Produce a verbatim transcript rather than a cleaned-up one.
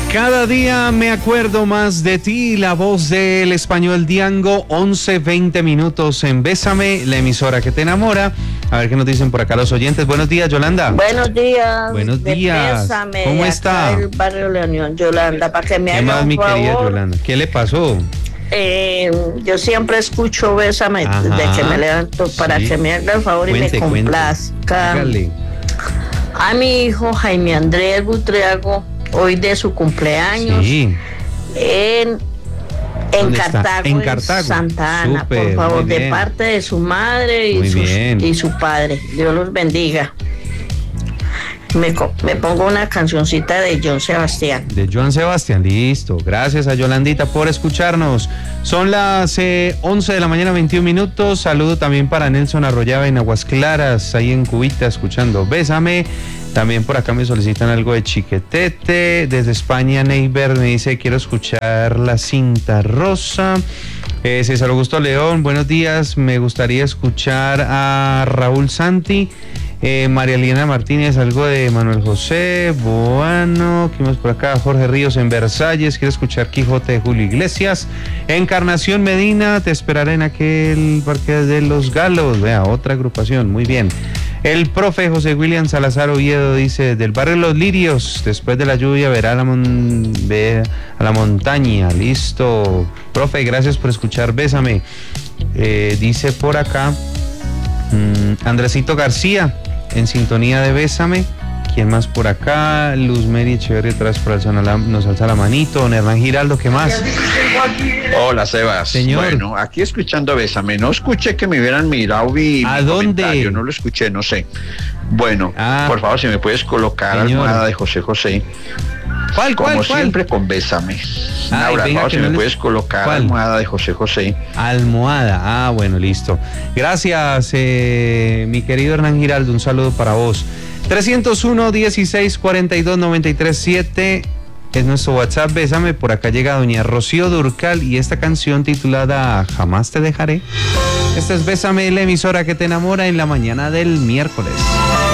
Cada día me acuerdo más de ti, la voz del español Diango, once veinte minutos en Bésame, la emisora que te enamora. A ver qué nos dicen por acá los oyentes. Buenos días, Yolanda. Buenos días. Buenos días. Bésame, ¿Cómo está? El barrio La Unión, Yolanda, para que me ¿Qué haga más, un mi favor. querida Yolanda? ¿Qué le pasó? Eh, yo siempre escucho Bésame Ajá. desde que me levanto para Sí. que me haga el favor Cuente, y me cuente. complazca. Hágale. A mi hijo Jaime Andrés Butriago, hoy de su cumpleaños. Sí. En, en ¿Dónde está? Cartago, En en Cartago. Santa Ana, Súper, por favor, muy de bien. parte de su madre Muy y, sus- bien. y su padre. Dios los bendiga. Me, co- me pongo una cancioncita de John Sebastián. De Joan Sebastián, listo. Gracias a Yolandita por escucharnos. Son las eh, once de la mañana, veintiún minutos. Saludo también para Nelson Arroyaba en Aguas Claras, ahí en Cubita, escuchando Bésame. También por acá me solicitan algo de Chiquetete. Desde España, Neiber me dice, quiero escuchar La Cinta Rosa. Eh, César Augusto León, buenos días. Me gustaría escuchar a Raúl Santi. Eh, María Elena Martínez, algo de Manuel José Boano. ¿Qué más por acá? Jorge Ríos en Versalles. Quiero escuchar Quijote de Julio Iglesias. Encarnación Medina, te esperaré en aquel parque de los Galos. Vea, otra agrupación, muy bien. El profe José William Salazar Oviedo dice, del barrio Los Lirios, después de la lluvia verá la, mon- ve a la montaña. Listo. Profe, gracias por escuchar Bésame. Eh, dice por acá mm, Andresito García, en sintonía de Bésame. ¿Quién más por acá? Luz Mary Echeverría otra vez por alzar la- nos alza la manito. Don Hernán Giraldo, ¿qué más? Hola, Sebas. Señor. Bueno, aquí escuchando Bésame. No escuché que me hubieran mirado y ¿A mi dónde? comentario, no lo escuché, no sé. Bueno, Ah. por favor, si me puedes colocar Señor. almohada de José José. ¿Cuál, Como cuál, cuál? siempre con Bésame. Ay, Ahora, venga, por favor, que si no me les- puedes colocar ¿Cuál? almohada de José José. Almohada. Ah, bueno, listo. Gracias, eh, mi querido Hernán Giraldo. Un saludo para vos. trescientos uno, dieciséis, cuarenta y dos, noventa y tres, siete es nuestro WhatsApp. Bésame. Por acá llega doña Rocío Durcal y esta canción titulada Jamás te dejaré. Esta es Bésame, la emisora que te enamora en la mañana del miércoles.